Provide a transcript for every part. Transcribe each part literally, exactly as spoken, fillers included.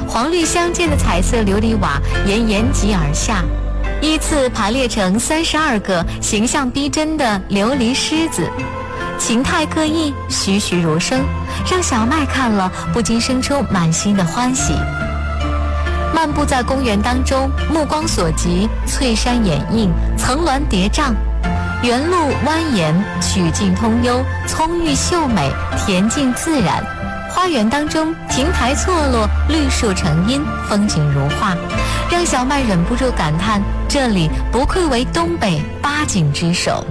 黄绿相间的彩色琉璃瓦沿沿脊而下，依次排列成三十二个形象逼真的琉璃狮子，形态各异，栩栩如生，让小麦看了不禁生出满心的欢喜。漫步在公园当中，目光所及，翠山掩映，层峦叠嶂，原路蜿蜒，曲径通幽，葱郁秀美，恬静自然。花园当中亭台错落，绿树成荫，风景如画，让小麦忍不住感叹，这里不愧为东北八景之首。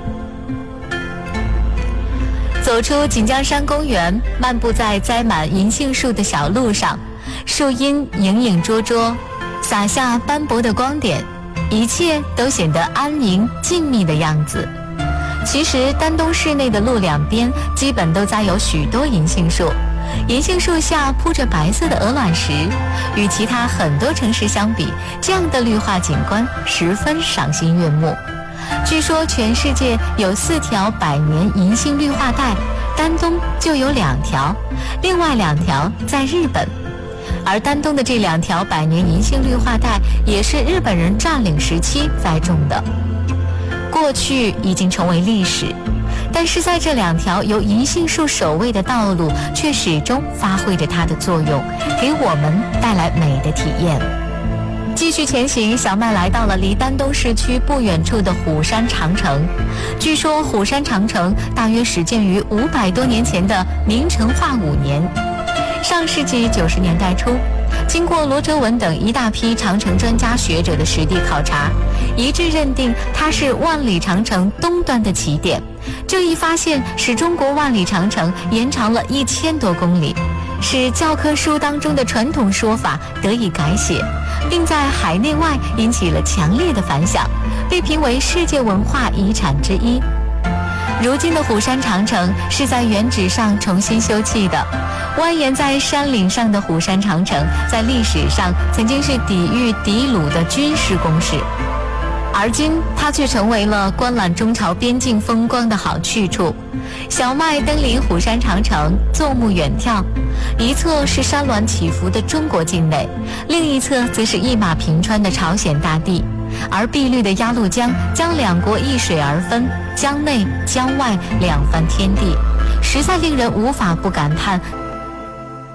走出锦江山公园，漫步在栽满银杏树的小路上，树荫影影绰绰，洒下斑驳的光点，一切都显得安宁静谧的样子。其实丹东市内的路两边基本都栽有许多银杏树，银杏树下铺着白色的鹅卵石，与其他很多城市相比，这样的绿化景观十分赏心悦目。据说全世界有四条百年银杏绿化带，丹东就有两条，另外两条在日本。而丹东的这两条百年银杏绿化带也是日本人占领时期栽种的，过去已经成为历史，但是在这两条由银杏树守卫的道路却始终发挥着它的作用，给我们带来美的体验。继续前行，小麦来到了离丹东市区不远处的虎山长城。据说虎山长城大约始建于五百多年前的明成化五年，上世纪九十年代初，经过罗哲文等一大批长城专家学者的实地考察，一致认定它是万里长城东端的起点。这一发现使中国万里长城延长了一千多公里，使教科书当中的传统说法得以改写，并在海内外引起了强烈的反响，被评为世界文化遗产之一。如今的虎山长城是在原址上重新修葺的，蜿蜒在山岭上的虎山长城在历史上曾经是抵御敌虏的军事工事，而今它却成为了观览中朝边境风光的好去处。小麦登临虎山长城，纵目远眺，一侧是山峦起伏的中国境内，另一侧则是一马平川的朝鲜大地，而碧绿的鸭绿江将两国一水而分，江内江外两番天地，实在令人无法不感叹